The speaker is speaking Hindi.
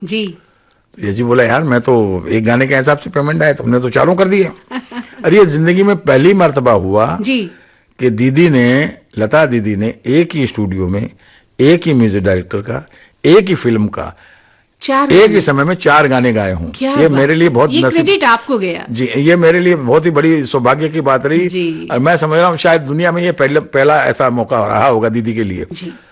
जी। तो ये जी बोला, यार मैं तो एक गाने के हिसाब से पेमेंट आया, तुमने तो चारों कर दिए। अरे ये जिंदगी में पहली मर्तबा हुआ जी। कि दीदी ने, लता दीदी ने एक ही स्टूडियो में एक ही म्यूजिक डायरेक्टर का, एक ही फिल्म का, एक ही समय में 4 गाने गाए हूं। ये मेरे लिए बहुत ये क्रेडिट आपको गया जी, ये मेरे लिए बहुत ही बड़ी सौभाग्य की बात रही। जी। और मैं समझ रहा हूँ शायद दुनिया में ये पहला ऐसा मौका रहा होगा दीदी के लिए। जी।